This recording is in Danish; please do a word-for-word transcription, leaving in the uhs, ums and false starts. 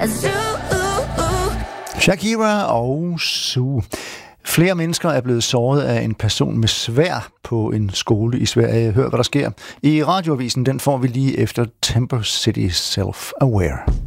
Shakira og Sue. Flere mennesker er blevet såret af en person med sværd på en skole i Sverige. Hør, hvad der sker. I radioavisen, den får vi lige efter Temper City Self-Aware.